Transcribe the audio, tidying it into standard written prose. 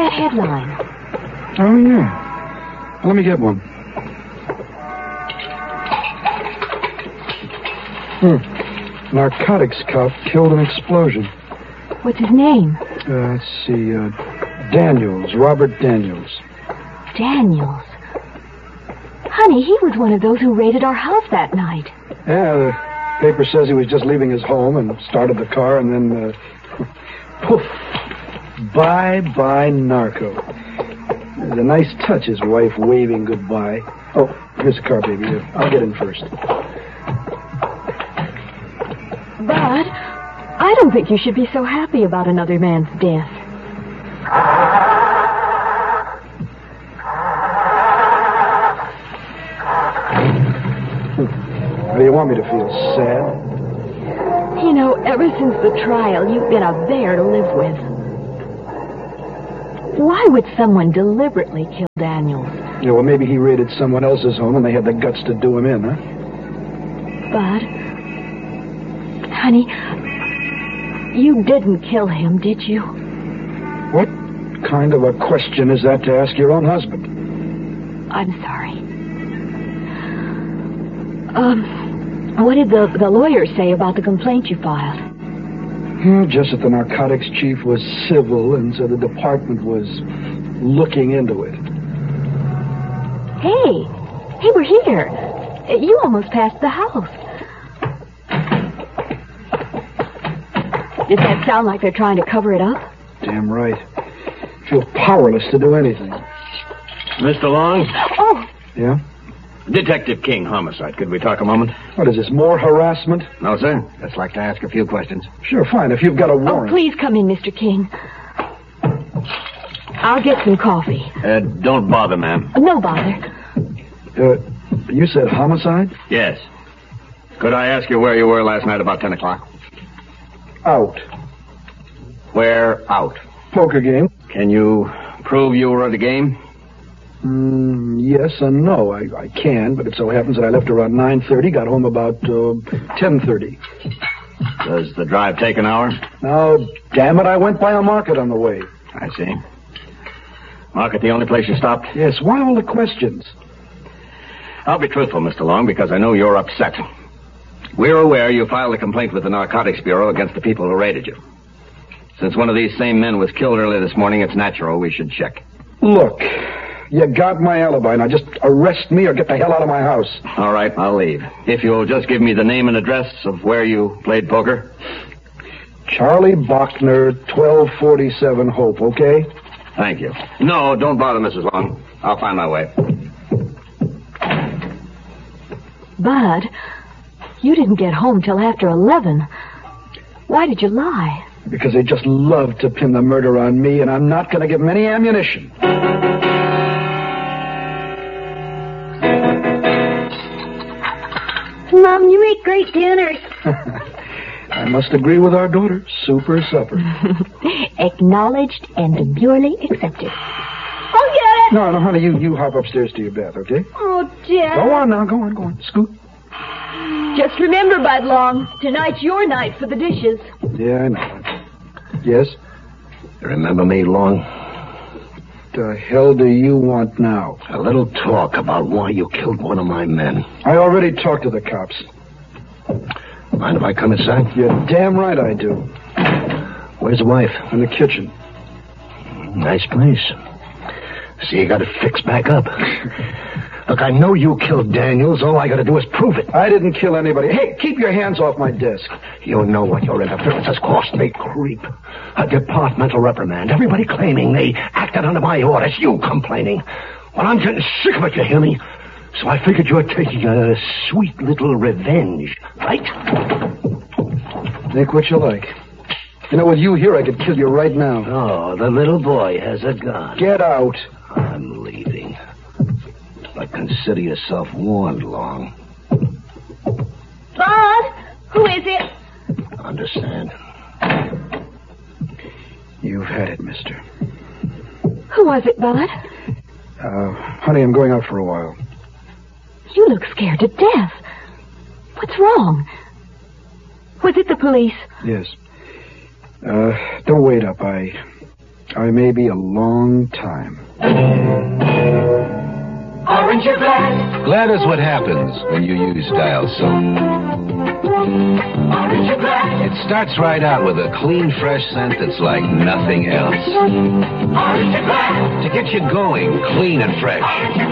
that headline? Oh, yeah. Let me get one. Narcotics cop killed in explosion. What's his name? Let's see. Daniels. Robert Daniels. Daniels. Honey, he was one of those who raided our house that night. Yeah, the paper says he was just leaving his home and started the car and then, poof. Bye-bye, narco. It was a nice touch, his wife waving goodbye. Oh, here's the car, baby. I'll get in first. Bud, I don't think you should be so happy about another man's death. How do you want me to feel? Sad? You know, ever since the trial, you've been a bear to live with. Why would someone deliberately kill Daniels? Yeah, well, maybe he raided someone else's home and they had the guts to do him in, huh? Bud, honey, you didn't kill him, did you? What kind of a question is that to ask your own husband? I'm sorry. What did the lawyer say about the complaint you filed? Just that the narcotics chief was civil and so the department was looking into it. Hey, we're here. You almost passed the house. Does that sound like they're trying to cover it up? Damn right. I feel powerless to do anything. Mr. Long? Oh. Yeah? Detective King, homicide. Could we talk a moment? What is this, more harassment? No, sir. Just like to ask a few questions. Sure, fine, if you've got a warrant. Oh, please come in, Mr. King. I'll get some coffee. Don't bother, ma'am. No bother. You said homicide? Yes. Could I ask you where you were last night about 10 o'clock? Out. Where out? Poker game. Can you prove you were at the game? Yes and no. I can, but it so happens that I left around 9:30, got home about 10:30. Does the drive take an hour? Now, damn it, I went by a market on the way. I see. Market the only place you stopped? Yes, why all the questions? I'll be truthful, Mr. Long, because I know you're upset. We're aware you filed a complaint with the Narcotics Bureau against the people who raided you. Since one of these same men was killed early this morning, it's natural we should check. Look, you got my alibi. Now just arrest me or get the hell out of my house. All right, I'll leave. If you'll just give me the name and address of where you played poker. Charlie Bachner, 1247 Hope, okay? Thank you. No, don't bother, Mrs. Long. I'll find my way. Bud, you didn't get home till after 11. Why did you lie? Because they just love to pin the murder on me, and I'm not going to give them any ammunition. Mom, you make great dinners. I must agree with our daughter. Super supper. Acknowledged and demurely accepted. I'll get it. No, honey, you hop upstairs to your bath, okay? Oh, Dad. Go on now, go on. Scoot. Just remember, Bud Long, tonight's your night for the dishes. Yeah, I know. Yes? You remember me, Long? The hell do you want now? A little talk about why you killed one of my men. I already talked to the cops. Mind if I come inside? You're damn right I do. Where's the wife? In the kitchen. Nice place. See, you got it fixed back up. Look, I know you killed Daniels. All I got to do is prove it. I didn't kill anybody. Hey, keep your hands off my desk. You know what your interference has cost me, creep. A departmental reprimand. Everybody claiming they acted under my orders. You complaining. Well, I'm getting sick of it, you hear me? So I figured you were taking a sweet little revenge, right? Think what you like. You know, with you here, I could kill you right now. Oh, the little boy has a gun. Get out. I'm leaving. But consider yourself warned, Long. Bud, who is it? Understand? You've had it, mister. Who was it, Bud? Honey, I'm going out for a while. You look scared to death. What's wrong? Was it the police? Yes. Don't wait up. I I may be a long time. Orange or Glad? Glad is what happens when you use Dial soap. Orange or Glad? It starts right out with a clean, fresh scent that's like nothing else. Orange or Glad? To get you going, clean and fresh.